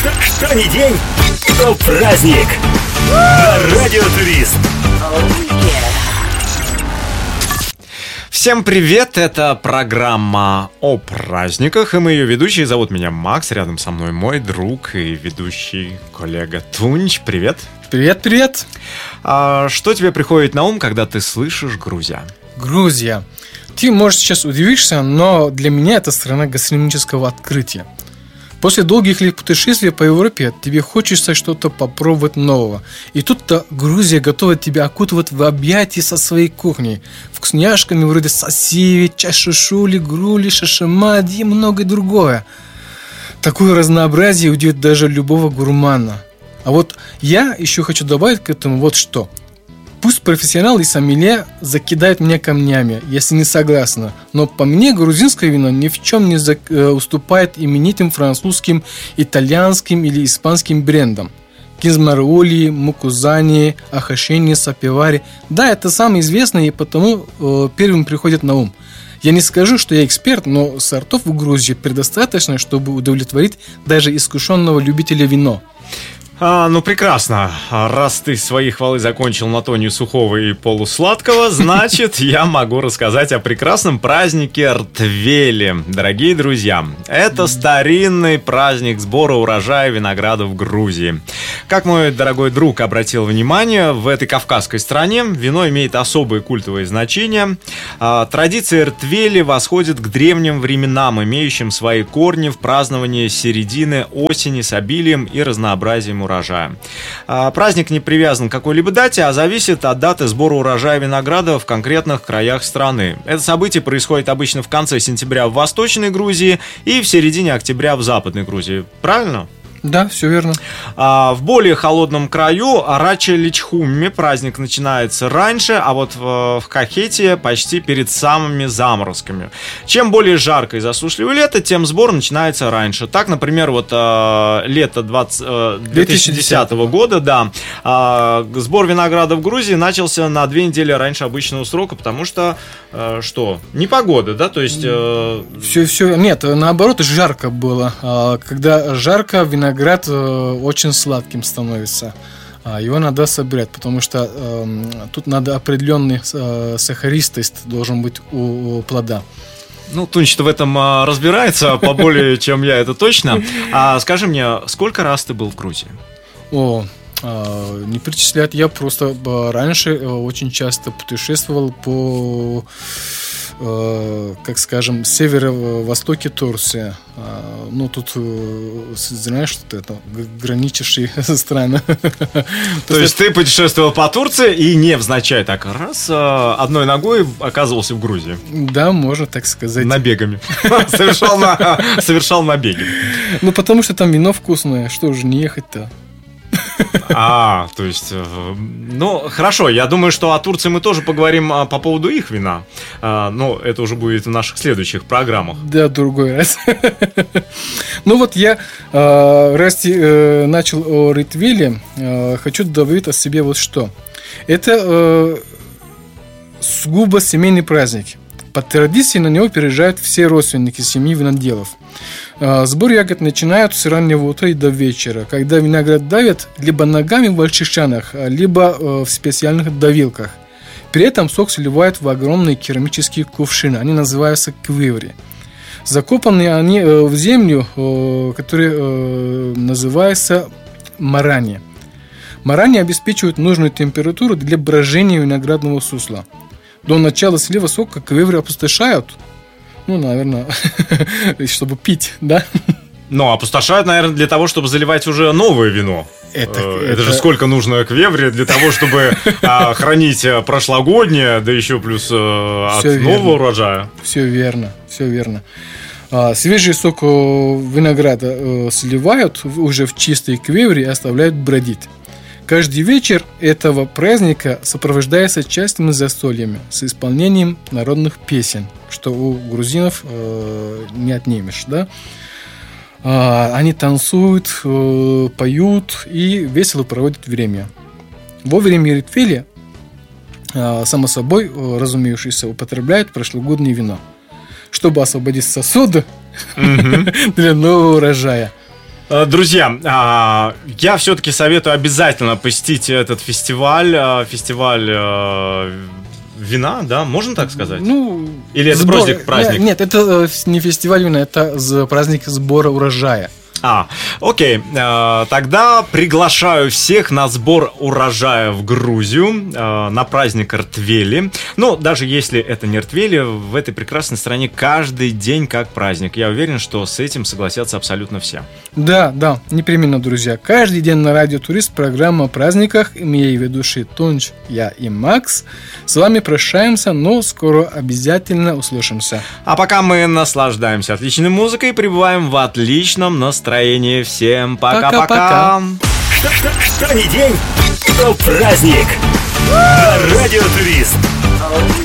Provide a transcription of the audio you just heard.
Что ни день, то праздник. На Радио Турист. Всем привет, это программа о праздниках, и мы ее ведущие. Зовут меня Макс, рядом со мной мой друг и ведущий коллега Тунч. Привет. Привет. Что тебе приходит на ум, когда ты слышишь Грузия? Грузия. Ты, может, сейчас удивишься, но для меня это страна гастрономического открытия. После долгих лет путешествия по Европе тебе хочется что-то попробовать нового. И тут-то Грузия готова тебя окутывать в объятия со своей кухней. Вкусняшками вроде сосиви, чашушули, грули, шашимади и многое другое. Такое разнообразие удивит даже любого гурмана. А вот я еще хочу добавить к этому вот что. Пусть профессионал и сомелье закидают меня камнями, если не согласна, но по мне грузинское вино ни в чем не уступает именитым французским, итальянским или испанским брендам. Кинзмарули, Мукузани, Ахашини, Сапивари. Да, это самые известные, и потому первым приходят на ум. Я не скажу, что я эксперт, но сортов в Грузии предостаточно, чтобы удовлетворить даже искушенного любителя вина. Ну, прекрасно. Раз ты свои хвалы закончил на тоне сухого и полусладкого, значит, я могу рассказать о прекрасном празднике Ртвели. Дорогие друзья, это старинный праздник сбора урожая винограда в Грузии. Как мой дорогой друг обратил внимание, в этой кавказской стране вино имеет особое культовое значение. Традиция Ртвели восходит к древним временам, имеющим свои корни в праздновании середины осени с обилием и разнообразием урожая. Праздник не привязан к какой-либо дате, а зависит от даты сбора урожая винограда в конкретных краях страны. Это событие происходит обычно в конце сентября в Восточной Грузии и в середине октября в Западной Грузии. Правильно? Да, все верно. В более холодном краю, Арача-Личхуме, праздник начинается раньше, а вот в Кахете почти перед самыми заморозками. Чем более жаркое и засушливое лето, тем сбор начинается раньше. Так, например, вот лето 2010 года, да, сбор винограда в Грузии начался на 2 недели раньше обычного срока, потому что, непогода, да, то есть... Нет, наоборот, жарко было. Когда жарко, виноград очень сладким становится. Его надо собирать, потому что тут надо определенный сахаристость должен быть у плода. Ну, Тунч-то в этом разбирается поболее, чем я, это точно. Скажи мне, сколько раз ты был в Грузии? Не перечислять. Я просто раньше очень часто путешествовал по, как скажем, северо-востоке Турции. Ну, тут, знаешь, что это граничащие страны. То есть ты путешествовал по Турции и невзначай так раз одной ногой оказывался в Грузии? Да, можно так сказать. Набегами. Совершал набеги. Ну, потому что там вино вкусное. Что же не ехать-то? То есть, ну, хорошо, я думаю, что о Турции мы тоже поговорим по поводу их вина. Но это уже будет в наших следующих программах. Да, другой раз. Ну вот я, раз начал о Ртвели, хочу добавить о себе вот что. Это сугубо семейный праздник. По традиции на него приезжают все родственники семьи виноделов. Сбор ягод начинают с раннего утра и до вечера, когда виноград давят либо ногами в больших чанах, либо в специальных давилках. При этом сок сливают в огромные керамические кувшины, они называются квиври. Закопаны они в землю, которая называется марани. Марани обеспечивают нужную температуру для брожения виноградного сусла. До начала слива сока квиври опустошают. Ну, наверное, чтобы пить, да? Ну, опустошают, наверное, для того, чтобы заливать уже новое вино. Это же сколько нужно квеври для того, чтобы хранить прошлогоднее, да еще плюс от нового урожая. Все верно. Свежий сок винограда сливают уже в чистые квеври и оставляют бродить. Каждый вечер этого праздника сопровождается частыми застольями с исполнением народных песен, что у грузинов не отнимешь, да? Они танцуют, поют и весело проводят время. Во время Ртвели, само собой, разумеющееся, употребляют прошлогоднее вино, чтобы освободить сосуды для нового урожая. Друзья, я все-таки советую обязательно посетить этот фестиваль. Фестиваль вина, да? Можно так сказать? Ну, или это просто праздник? Нет, это не фестиваль вина, это праздник сбора урожая. Окей. Тогда приглашаю всех на сбор урожая в Грузию, на праздник Ртвели. Но даже если это не Ртвели, в этой прекрасной стране каждый день как праздник. Я уверен, что с этим согласятся абсолютно все. Да, непременно, друзья. Каждый день на Радио Турист программа о праздниках. И мои ведущие Тунч, я и Макс. С вами прощаемся, но скоро обязательно услышимся. А пока мы наслаждаемся отличной музыкой и пребываем в отличном настроении. Всем пока-пока. Что ни день, то праздник. На Радио Турист.